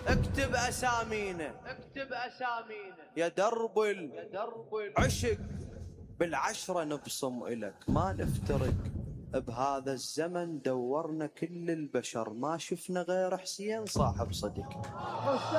اكتب أسامينا يا درب العشق، بالعشرة نبصم إلك ما نفترق. بهذا الزمن دورنا كل البشر ما شفنا غير حسين صاحب صدق.